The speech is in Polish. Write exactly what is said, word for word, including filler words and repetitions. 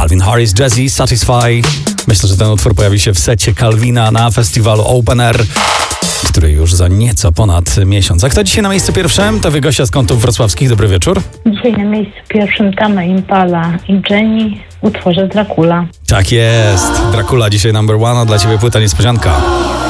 Calvin Harris, Jazzy, Satisfy. Myślę, że ten utwór pojawi się w secie Calvina na festiwalu Open Air, który już za nieco ponad miesiąc. A kto dzisiaj na miejscu pierwszym? To Wygosia z Kątów Wrocławskich. Dobry wieczór. Dzisiaj na miejscu pierwszym Tame Impala i Jenny w utworze Dracula. Tak jest. Dracula dzisiaj number one, a dla ciebie płyta niespodzianka.